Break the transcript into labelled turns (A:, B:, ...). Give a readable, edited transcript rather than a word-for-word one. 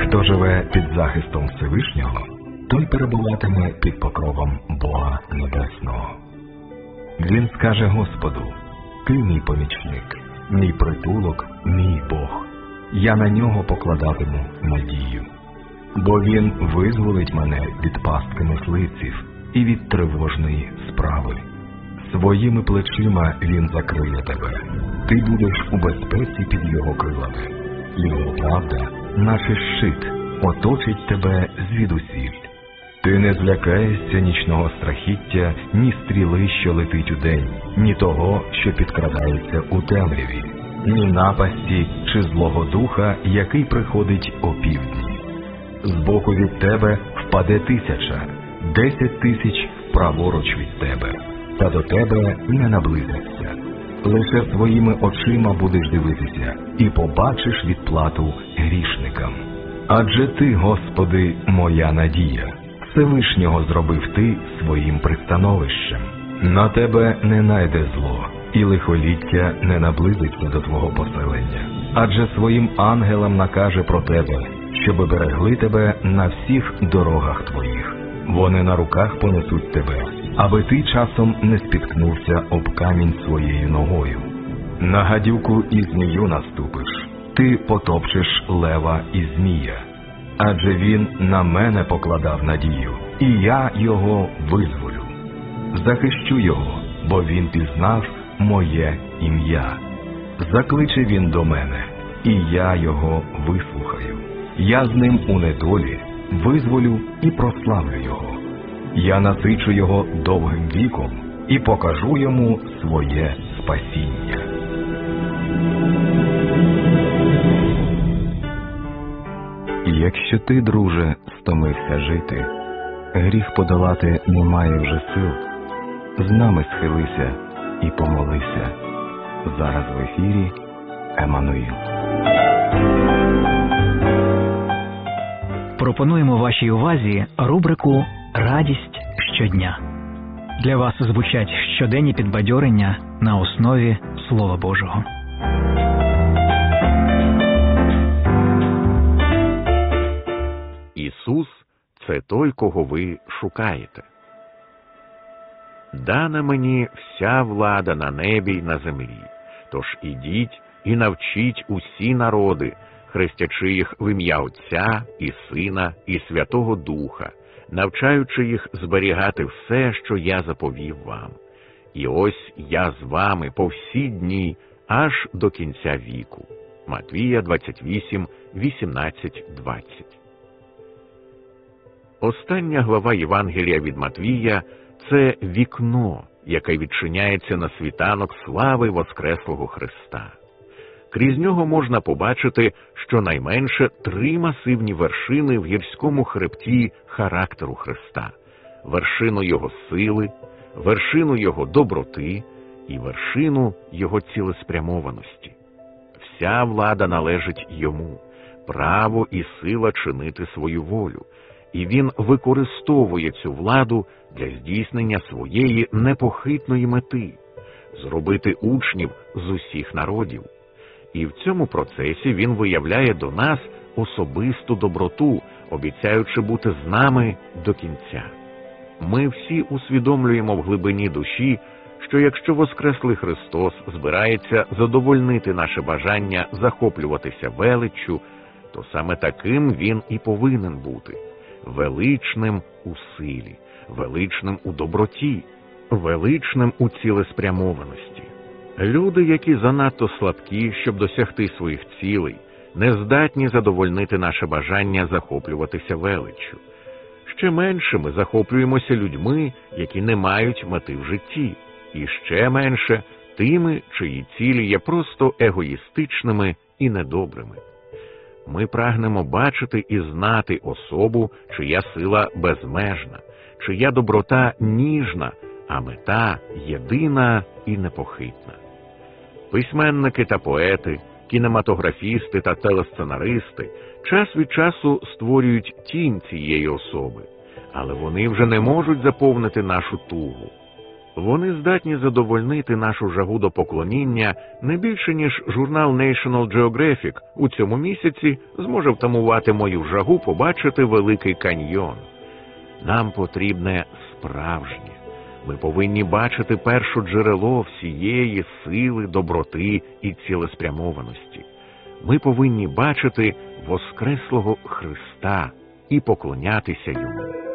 A: Хто живе під захистом Всевишнього, той перебуватиме під покровом Бога Небесного. Він скаже Господу: «Ти мій помічник, мій притулок, мій Бог. Я на нього покладатиму надію. Бо він визволить мене від пастки мисливців і від тривожної справи. Своїми плечима він закриє тебе. Ти будеш у безпеці під його крилами. Його правда, наче щит, оточить тебе звідусіль. Ти не злякаєшся нічного страхіття, ні стріли, що летить удень, ні того, що підкрадається у темряві, ні напасті чи злого духа, який приходить опівдні. Збоку від тебе впаде 1000, 10 тисяч праворуч від тебе, та до тебе не наблизиться. Лише своїми очима будеш дивитися і побачиш відплату грішникам. Адже ти, Господи, моя надія. Всевишнього зробив ти своїм пристановищем. На тебе не найде зло, і лихоліття не наблизиться до твого поселення. Адже своїм ангелам накаже про тебе, щоби берегли тебе на всіх дорогах твоїх. Вони на руках понесуть тебе, аби ти часом не спіткнувся об камінь своєю ногою. На гадюку і змію наступиш, ти потопчеш лева і змія. Адже він на мене покладав надію, і я його визволю. Захищу його, бо він пізнав моє ім'я. Закличе він до мене, і я його вислухаю. Я з ним у недолі визволю і прославлю його. Я насичу його довгим віком і покажу йому своє спасіння. Якщо ти, друже, стомився жити, гріх подолати немає вже сил, з нами схилися і помолися. Зараз в ефірі Еммануїл.
B: Пропонуємо вашій увазі рубрику «Радість щодня». Для вас звучать щоденні підбадьорення на основі Слова Божого.
C: Ісус – це той, кого ви шукаєте. Дана мені вся влада на небі й на землі. Тож ідіть і навчіть усі народи, хрестячи їх в ім'я Отця і Сина і Святого Духа, навчаючи їх зберігати все, що я заповів вам. І ось я з вами по всі дні, аж до кінця віку. Матвія 28, 18, 20. Остання глава Євангелія від Матвія – це вікно, яке відчиняється на світанок слави Воскреслого Христа. Крізь нього можна побачити щонайменше 3 масивні вершини в гірському хребті характеру Христа – вершину Його сили, вершину Його доброти і вершину Його цілеспрямованості. Вся влада належить Йому, право і сила чинити свою волю, і Він використовує цю владу для здійснення своєї непохитної мети – зробити учнів з усіх народів. І в цьому процесі Він виявляє до нас особисту доброту, обіцяючи бути з нами до кінця. Ми всі усвідомлюємо в глибині душі, що якщо Воскреслий Христос збирається задовольнити наше бажання захоплюватися величчю, то саме таким Він і повинен бути – величним у силі, величним у доброті, величним у цілеспрямованості. Люди, які занадто слабкі, щоб досягти своїх цілей, не здатні задовольнити наше бажання захоплюватися величчю. Ще менше ми захоплюємося людьми, які не мають мети в житті, і ще менше тими, чиї цілі є просто егоїстичними і недобрими. Ми прагнемо бачити і знати особу, чия сила безмежна, чия доброта ніжна, а мета єдина і непохитна. Письменники та поети, кінематографісти та телесценаристи час від часу створюють тінь цієї особи, але вони вже не можуть заповнити нашу тугу. Вони здатні задовольнити нашу жагу до поклоніння не більше, ніж журнал National Geographic у цьому місяці зможе втамувати мою жагу побачити Великий каньйон. Нам потрібне справжнє. Ми повинні бачити першоджерело всієї сили, доброти і цілеспрямованості. Ми повинні бачити воскреслого Христа і поклонятися Йому.